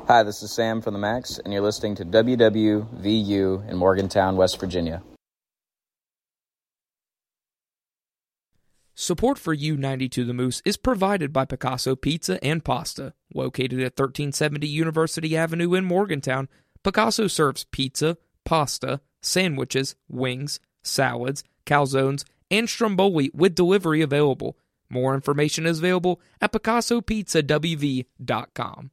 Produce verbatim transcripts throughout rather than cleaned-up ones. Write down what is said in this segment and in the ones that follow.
Hi, this is Sam from the Max, and you're listening to W W V U in Morgantown, West Virginia. Support for U ninety-two The Moose is provided by Picasso Pizza and Pasta. Located at thirteen seventy University Avenue in Morgantown, Picasso serves pizza, pasta, sandwiches, wings, salads, calzones, and stromboli with delivery available. More information is available at picasso pizza w v dot com.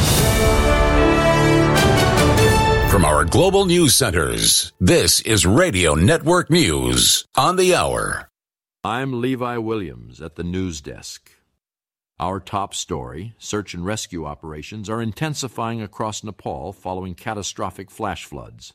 From our global news centers, this is Radio Network News on the hour. I'm Levi Williams at the news desk. Our top story, search and rescue operations are intensifying across Nepal following catastrophic flash floods.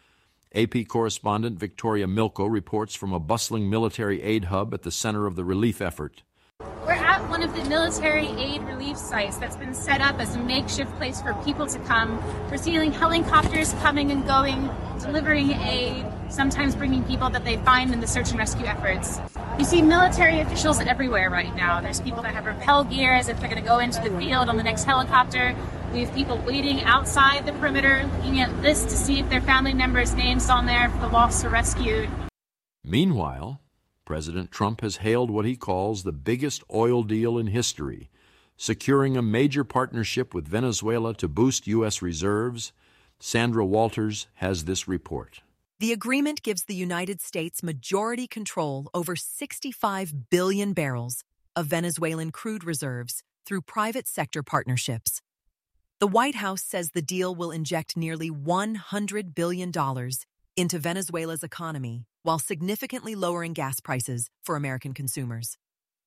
A P correspondent Victoria Milko reports from a bustling military aid hub at the center of the relief effort. We're at one of the military aid relief sites that's been set up as a makeshift place for people to come. We're seeing helicopters coming and going, delivering aid, sometimes bringing people that they find in the search and rescue efforts. You see military officials everywhere right now. There's people that have rappel gear as if they're going to go into the field on the next helicopter. We have people waiting outside the perimeter, looking at lists to see if their family members' names on there for the lost or rescued. Meanwhile, President Trump has hailed what he calls the biggest oil deal in history, securing a major partnership with Venezuela to boost U S reserves. Sandra Walters has this report. The agreement gives the United States majority control over sixty-five billion barrels of Venezuelan crude reserves through private sector partnerships. The White House says the deal will inject nearly one hundred billion dollars into Venezuela's economy while significantly lowering gas prices for American consumers.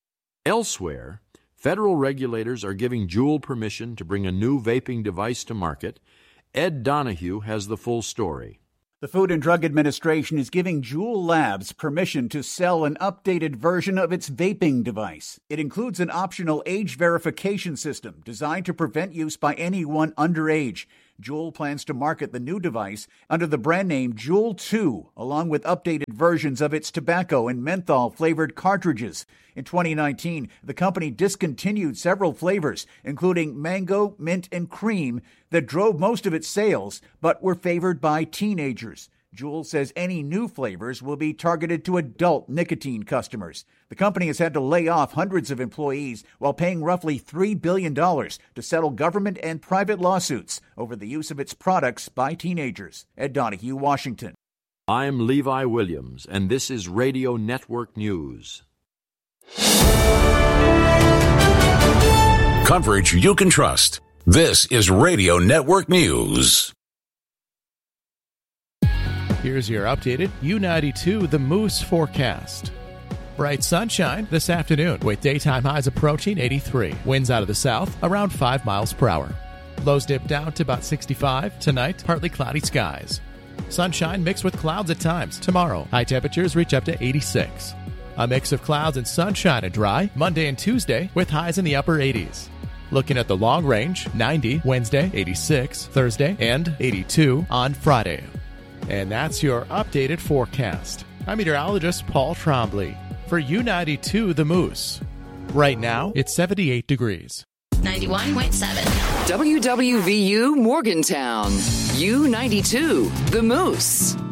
Elsewhere, federal regulators are giving Juul permission to bring a new vaping device to market. Ed Donahue has the full story. The Food and Drug Administration is giving Juul Labs permission to sell an updated version of its vaping device. It includes an optional age verification system designed to prevent use by anyone underage. Juul plans to market the new device under the brand name Juul two, along with updated versions of its tobacco and menthol-flavored cartridges. In twenty nineteen, the company discontinued several flavors, including mango, mint, and cream, that drove most of its sales, but were favored by teenagers. Juul says any new flavors will be targeted to adult nicotine customers. The company has had to lay off hundreds of employees while paying roughly three billion dollars to settle government and private lawsuits over the use of its products by teenagers. Ed Donahue, Washington. I'm Levi Williams, and this is Radio Network News. Coverage you can trust. This is Radio Network News. Here's your updated U ninety-two The Moose forecast. Bright sunshine this afternoon with daytime highs approaching eighty-three. Winds out of the south around five miles per hour. Lows dip down to about sixty-five. Tonight, partly cloudy skies. Sunshine mixed with clouds at times. Tomorrow, high temperatures reach up to eighty-six. A mix of clouds and sunshine and dry Monday and Tuesday with highs in the upper eighties. Looking at the long range, ninety Wednesday, eighty-six Thursday, and eighty-two on Friday. And that's your updated forecast. I'm meteorologist Paul Trombley for U ninety-two The Moose. Right now, it's seventy-eight degrees. ninety-one point seven. W W V U Morgantown. U ninety-two The Moose.